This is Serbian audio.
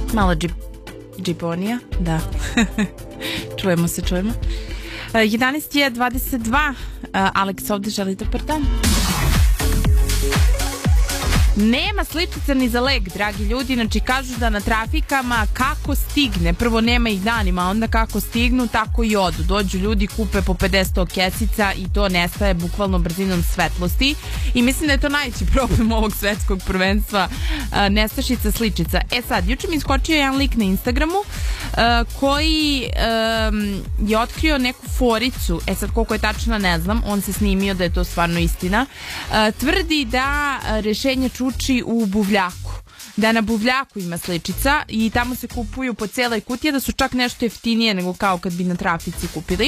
Malo džiponija, da. Čujemo se. 11:22. Aleks ovde želi da prdam. Nema sličica ni za lek, dragi ljudi, znači kažu da na trafikama kako stigne, prvo nema ih danima, onda kako stignu, tako i odu. Dođu ljudi, kupe po 50 kesica i to nestaje bukvalno brzinom svetlosti i mislim da je to najveći problem ovog svetskog prvenstva, nestašica sličica. Sad, juče mi iskočio jedan lik na Instagramu koji je otkrio neku foricu, sad koliko je tačna ne znam, on se snimio da je to stvarno istina, tvrdi da rešenje čuči u buvljaku, da na buvljaku ima sličica i tamo se kupuju po cijeloj kutiji, da su čak nešto jeftinije nego kao kad bi na trafici kupili.